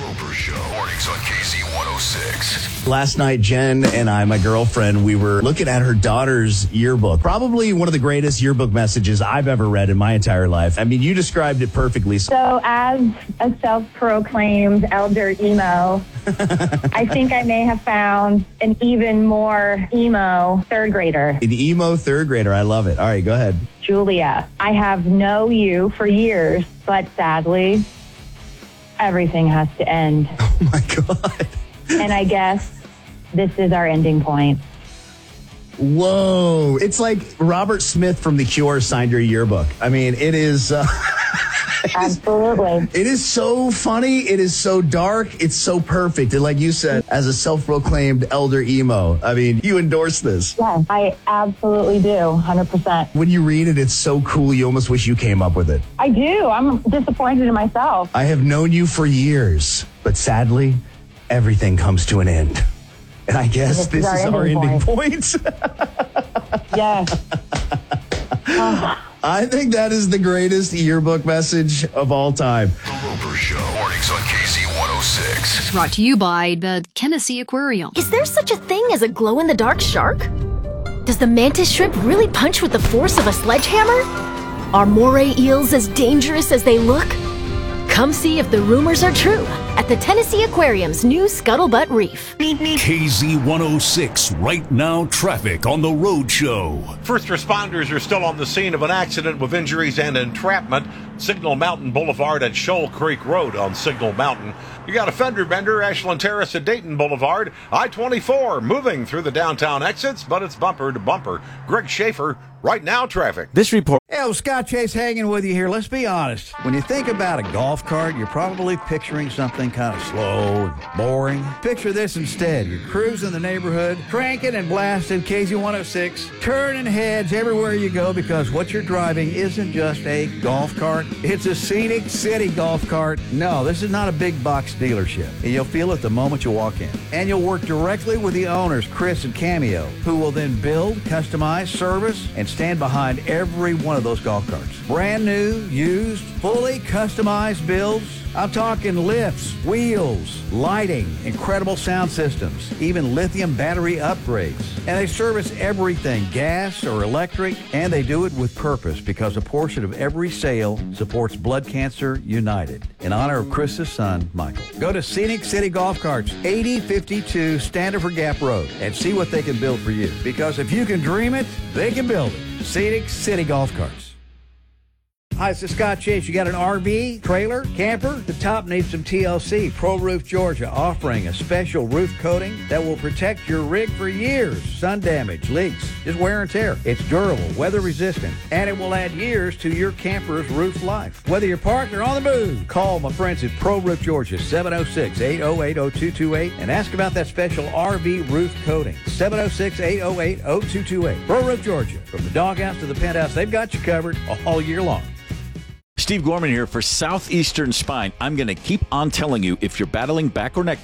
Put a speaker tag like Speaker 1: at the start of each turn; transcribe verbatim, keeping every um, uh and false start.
Speaker 1: Roper Show. Mornings on K Z one oh six.
Speaker 2: Last night, Jen and I, my girlfriend, we were looking at her daughter's yearbook. Probably one of the greatest yearbook messages I've ever read in my entire life. I mean, you described it perfectly.
Speaker 3: So as a self-proclaimed elder emo, I think I may have found an even more emo third grader.
Speaker 2: An emo third grader. I love it. All right, go ahead.
Speaker 3: Julia, I have known you for years, but sadly, everything has to end.
Speaker 2: Oh, my God.
Speaker 3: And I guess this is our ending point.
Speaker 2: Whoa. It's like Robert Smith from The Cure signed your yearbook. I mean, it is... Uh, it
Speaker 3: Absolutely.
Speaker 2: Is, it is so funny. It is so dark. It's so perfect. And like you said, as a self-proclaimed elder emo, I mean, you endorse this.
Speaker 3: Yes, I absolutely do, one hundred percent.
Speaker 2: When you read it, it's so cool. You almost wish you came up with it.
Speaker 3: I do. I'm disappointed in myself.
Speaker 2: I have known you for years, but sadly, everything comes to an end. And I guess this, this is our, is our ending point. point.
Speaker 3: Yes. Oh.
Speaker 2: I think that is the greatest yearbook message of all time.
Speaker 1: The Roper Show. Mornings on K Z one oh six.
Speaker 4: Brought to you by the Tennessee Aquarium.
Speaker 5: Is there such a thing as a glow-in-the-dark shark? Does the mantis shrimp really punch with the force of a sledgehammer? Are moray eels as dangerous as they look? Come see if the rumors are true at the Tennessee Aquarium's new Scuttlebutt Reef.
Speaker 6: K Z one oh six, right now traffic on the Road Show.
Speaker 7: First responders are still on the scene of an accident with injuries and entrapment. Signal Mountain Boulevard at Shoal Creek Road on Signal Mountain. You got a fender bender, Ashland Terrace at Dayton Boulevard. I twenty-four moving through the downtown exits, but it's bumper to bumper. Greg Schaefer, right now traffic.
Speaker 8: This report. Hey, well, Scott Chase hanging with you here. Let's be honest. When you think about a golf cart, you're probably picturing something kind of slow and boring. Picture this instead. You're cruising the neighborhood, cranking and blasting K Z one oh six, turning heads everywhere you go because what you're driving isn't just a golf cart. It's a Scenic City golf cart. No, this is not a big box dealership. And you'll feel it the moment you walk in. And you'll work directly with the owners, Chris and Cameo, who will then build, customize, service, and stand behind every one of those golf carts. Brand new, used, fully customized builds. I'm talking lifts, wheels, lighting, incredible sound systems, even lithium battery upgrades. And they service everything, gas or electric, and they do it with purpose because a portion of every sale supports Blood Cancer United in honor of Chris's son, Michael. Go to Scenic City Golf Carts, eighty fifty-two Standard Gap Road, and see what they can build for you. Because if you can dream it, they can build it. Scenic City Golf Carts. Hi, this is Scott Chase. You got an R V, trailer, camper? The top needs some T L C. Pro Roof Georgia offering a special roof coating that will protect your rig for years. Sun damage, leaks, just wear and tear. It's durable, weather resistant, and it will add years to your camper's roof life. Whether you're parked or on the move, call my friends at Pro Roof Georgia, seven oh six, eight oh eight, oh two two eight, and ask about that special R V roof coating. seven oh six, eight oh eight, oh two two eight. Pro Roof Georgia. From the doghouse to the penthouse, they've got you covered all year long.
Speaker 9: Steve Gorman here for Southeastern Spine. I'm going to keep on telling you, if you're battling back or neck